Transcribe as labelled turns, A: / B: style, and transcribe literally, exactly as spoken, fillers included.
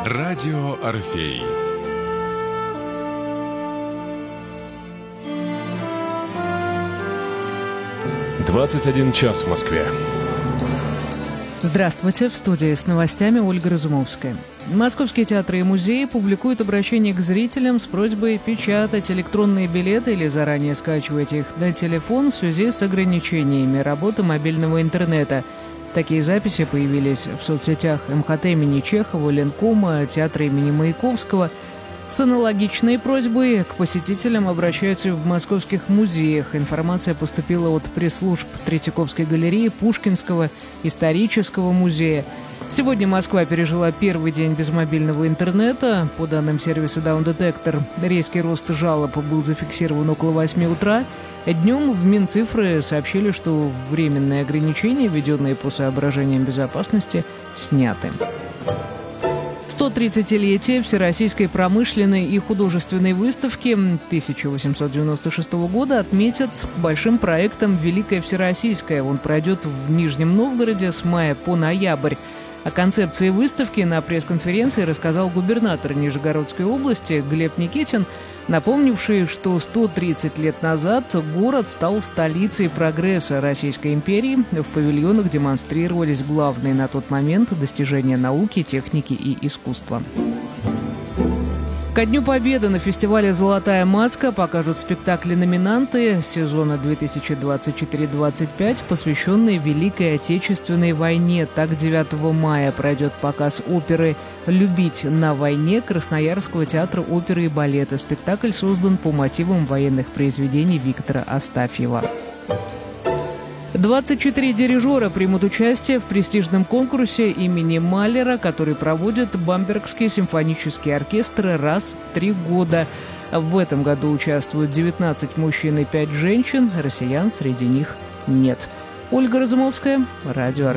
A: Радио Орфей.
B: двадцать один час в Москве.
C: Здравствуйте, в студии с новостями Ольга Разумовская. Московские театры и музеи публикуют обращение к зрителям с просьбой печатать электронные билеты или заранее скачивать их на телефон в связи с ограничениями работы мобильного интернета. Такие записи появились в соцсетях эм ха тэ имени Чехова, Ленкома, театра имени Маяковского. С аналогичной просьбой к посетителям обращаются и в московских музеях. Информация поступила от пресс-служб Третьяковской галереи, Пушкинского, Исторического музея. Сегодня Москва пережила первый день без мобильного интернета. По данным сервиса Down Detector, резкий рост жалоб был зафиксирован около восьми утра. Днем в Минцифры сообщили, что временные ограничения, введенные по соображениям безопасности, сняты. сто тридцатилетие Всероссийской промышленной и художественной выставки тысяча восемьсот девяносто шестого года отметят большим проектом «Великая Всероссийская». Он пройдет в Нижнем Новгороде с мая по ноябрь. О концепции выставки на пресс-конференции рассказал губернатор Нижегородской области Глеб Никитин, напомнивший, что сто тридцать лет назад город стал столицей прогресса Российской империи. В павильонах демонстрировались главные на тот момент достижения науки, техники и искусства. Ко Дню Победы на фестивале «Золотая маска» покажут спектакли-номинанты сезона две тысячи двадцать четыре - двадцать пять, посвященные Великой Отечественной войне. Так, девятого мая пройдет показ оперы «Любить на войне» Красноярского театра оперы и балета. Спектакль создан по мотивам военных произведений Виктора Астафьева. двадцать четыре дирижера примут участие в престижном конкурсе имени Малера, который проводит Бамбергский симфонический оркестр раз в три года. В этом году участвуют девятнадцать мужчин и пять женщин. Россиян среди них нет. Ольга Разумовская, Радио